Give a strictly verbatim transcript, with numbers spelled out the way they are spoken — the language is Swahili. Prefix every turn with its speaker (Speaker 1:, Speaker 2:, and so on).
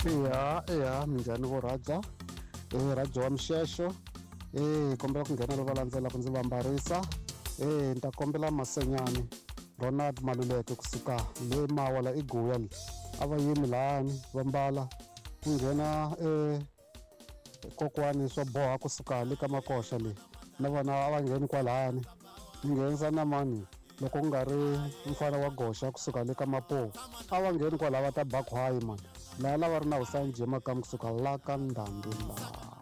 Speaker 1: Iya, iya, minjhani vo Raja. Eh, Raja wa Mshesho. Eh, kombela ku nghena loko landzelaka ndzi va mbarisa. Eh, ni ta kombela Masenyani Ronald Maluleke kusuka le Mawala eGoyal. A va yimi lahani va mbala ku nghena eh kokwani swa boha kusuka le ka makoxa le na vona a va ngheni kwalahani nghenisa na mani loko ku nga ri mfana wa goxa kusuka le ka Mapuvo a va ngheni kwalaha va ta bakhwayi mani laha lava ri na Husani Jemakamu kusuka la ka Ndhambi la.